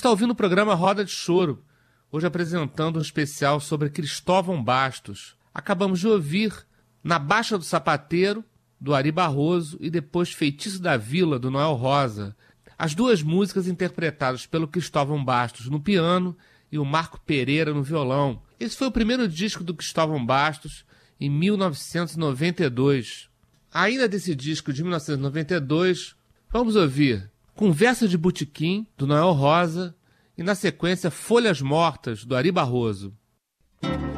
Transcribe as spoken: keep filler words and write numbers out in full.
está ouvindo o programa Roda de Choro, hoje apresentando um especial sobre Cristóvão Bastos. Acabamos de ouvir Na Baixa do Sapateiro, do Ari Barroso, e depois Feitiço da Vila, do Noel Rosa. As duas músicas interpretadas pelo Cristóvão Bastos no piano e o Marco Pereira no violão. Esse foi o primeiro disco do Cristóvão Bastos, em mil novecentos e noventa e dois. Ainda desse disco de mil novecentos e noventa e dois, vamos ouvir Conversa de Botequim, do Noel Rosa, e na sequência Folhas Mortas, do Ari Barroso.